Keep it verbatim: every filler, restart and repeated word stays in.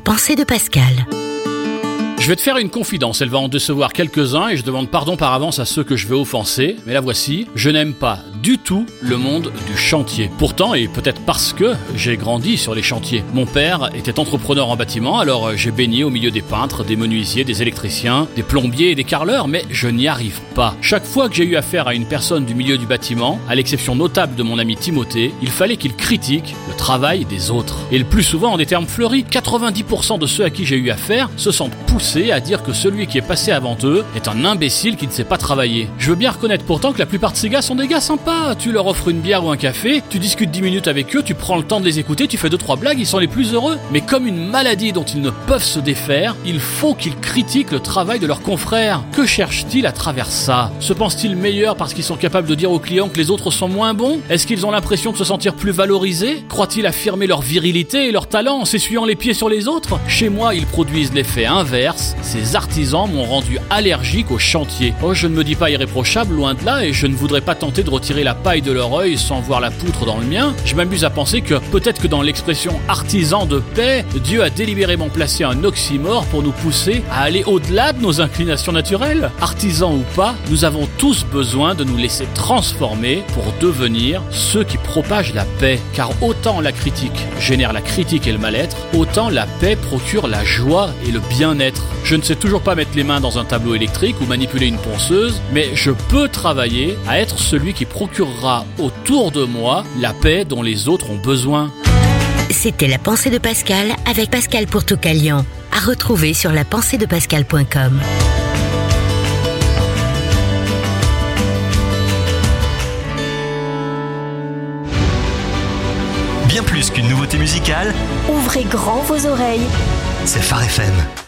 pensée de Pascal. Je vais te faire une confidence, elle va en décevoir quelques-uns et je demande pardon par avance à ceux que je vais offenser, mais la voici, je n'aime pas du tout le monde du chantier. Pourtant, et peut-être parce que j'ai grandi sur les chantiers. Mon père était entrepreneur en bâtiment, alors j'ai baigné au milieu des peintres, des menuisiers, des électriciens, des plombiers et des carreleurs, mais je n'y arrive pas. Chaque fois que j'ai eu affaire à une personne du milieu du bâtiment, à l'exception notable de mon ami Timothée, il fallait qu'il critique le travail des autres. Et le plus souvent en des termes fleuris, quatre-vingt-dix pour cent de ceux à qui j'ai eu affaire se sentent poussés à dire que celui qui est passé avant eux est un imbécile qui ne sait pas travailler. Je veux bien reconnaître pourtant que la plupart de ces gars sont des gars sympas. Tu leur offres une bière ou un café, tu discutes dix minutes avec eux, tu prends le temps de les écouter, tu fais deux trois blagues, ils sont les plus heureux. Mais comme une maladie dont ils ne peuvent se défaire, il faut qu'ils critiquent le travail de leurs confrères. Que cherchent-ils à travers ça? Se pensent-ils meilleurs parce qu'ils sont capables de dire aux clients que les autres sont moins bons? Est-ce qu'ils ont l'impression de se sentir plus valorisés? Croient-ils affirmer leur virilité et leur talent en s'essuyant les pieds sur les autres? Chez moi, ils produisent l'effet inverse. Ces artisans m'ont rendu allergique au chantier. Oh, je ne me dis pas irréprochable, loin de là, et je ne voudrais pas tenter de retirer la paille de leur œil sans voir la poutre dans le mien. Je m'amuse à penser que peut-être que dans l'expression artisan de paix, Dieu a délibérément placé un oxymore pour nous pousser à aller au-delà de nos inclinations naturelles. Artisans ou pas, nous avons tous besoin de nous laisser transformer pour devenir ceux qui propagent la paix. Car autant la critique génère la critique et le mal-être, autant la paix procure la joie et le bien-être. Je ne sais toujours pas mettre les mains dans un tableau électrique ou manipuler une ponceuse, mais je peux travailler à être celui qui procurera autour de moi la paix dont les autres ont besoin. C'était la pensée de Pascal avec Pascal Pourtoukalian. À retrouver sur la pensée de pascal point com. Bien plus qu'une nouveauté musicale, Ouvrez grand vos oreilles. c'est Phare F M.